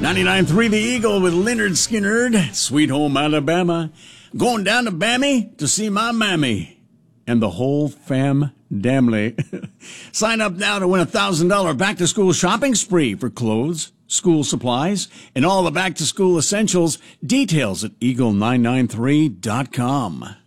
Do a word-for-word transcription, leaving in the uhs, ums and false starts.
ninety-nine point three The Eagle with Leonard Skinnerd, Sweet Home Alabama. Going down to Bammy to see my mammy and the whole fam damly. Sign up now to win a one thousand dollars back-to-school shopping spree for clothes, school supplies, and all the back-to-school essentials. Details at eagle nine nine three dot com.